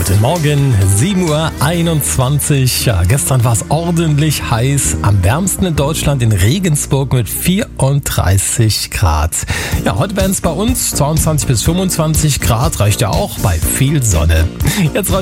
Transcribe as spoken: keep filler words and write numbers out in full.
Guten Morgen, sieben Uhr einundzwanzig. Ja, gestern war es ordentlich heiß. Am wärmsten in Deutschland in Regensburg mit vierunddreißig Grad. Ja, heute werden es bei uns zweiundzwanzig bis fünfundzwanzig Grad, reicht ja auch bei viel Sonne. Jetzt